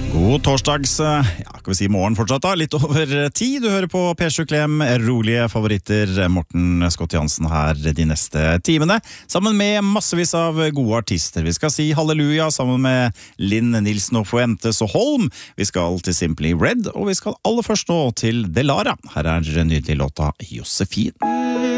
God torsdags, kan vi si morgen fortsatt da, litt over 10. Du hører på P7 Klem, rolige favoritter, Morten Scott Jansen her de neste timene, sammen med massevis av gode artister. Vi skal si halleluja sammen med Linn Nilsen og Fuentes og Holm. Vi skal til Simply Red, og vi skal aller først nå til Delara. Her er den nydelige låta Josefin.